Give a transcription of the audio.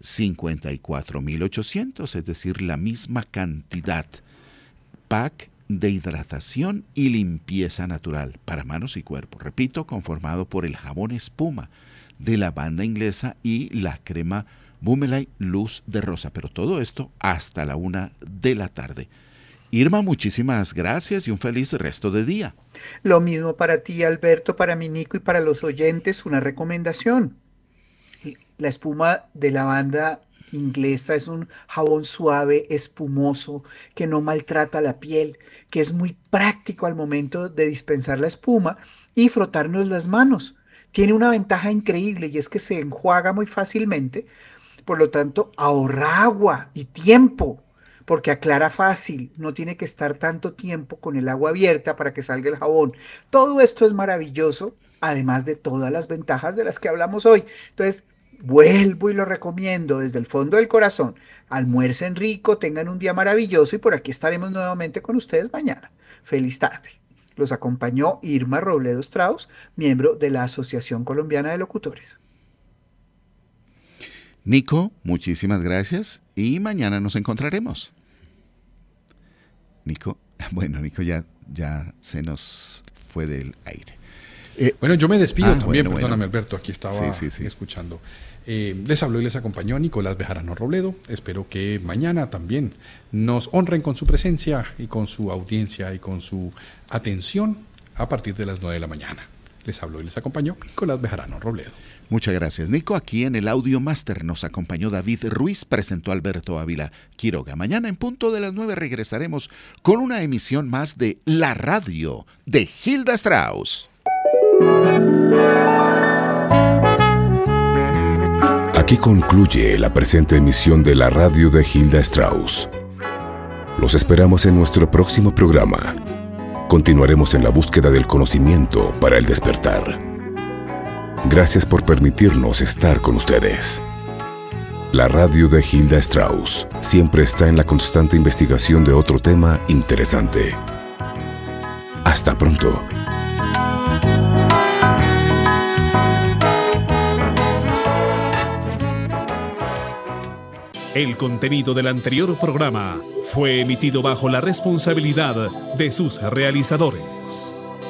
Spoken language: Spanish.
54.800, es decir, la misma cantidad. Pack de hidratación y limpieza natural para manos y cuerpo. Repito, conformado por el jabón espuma de la banda inglesa y la crema Boomerang Luz de Rosa. Pero todo esto hasta la 1 de la tarde. Irma, muchísimas gracias y un feliz resto de día. Lo mismo para ti, Alberto, para mi Nico y para los oyentes, una recomendación. La espuma de la banda inglesa es un jabón suave, espumoso, que no maltrata la piel, que es muy práctico al momento de dispensar la espuma y frotarnos las manos. Tiene una ventaja increíble y es que se enjuaga muy fácilmente, por lo tanto ahorra agua y tiempo, porque aclara fácil, no tiene que estar tanto tiempo con el agua abierta para que salga el jabón. Todo esto es maravilloso, además de todas las ventajas de las que hablamos hoy. Entonces, vuelvo y lo recomiendo desde el fondo del corazón. Almuercen rico, tengan un día maravilloso y por aquí estaremos nuevamente con ustedes mañana. Feliz tarde. Los acompañó Irma Robledo Strauss, miembro de la Asociación Colombiana de Locutores. Nico, muchísimas gracias y mañana nos encontraremos. Nico, bueno, Nico ya se nos fue del aire. Bueno, yo me despido también, perdóname, bueno. Alberto, aquí estaba Sí. escuchando. Les habló y les acompañó Nicolás Bejarano Robledo. Espero que mañana también nos honren con su presencia y con su audiencia y con su atención a partir de las 9 de la mañana. Les habló y les acompañó Nicolás Bejarano Robledo. Muchas gracias, Nico. Aquí en el Audio Master nos acompañó David Ruiz, presentó Alberto Ávila Quiroga. Mañana en punto de las 9 regresaremos con una emisión más de La Radio de Hilda Strauss. Aquí concluye la presente emisión de la Radio de Hilda Strauss. Los esperamos en nuestro próximo programa. Continuaremos en la búsqueda del conocimiento para el despertar. Gracias por permitirnos estar con ustedes. La Radio de Hilda Strauss siempre está en la constante investigación de otro tema interesante. Hasta pronto. El contenido del anterior programa fue emitido bajo la responsabilidad de sus realizadores.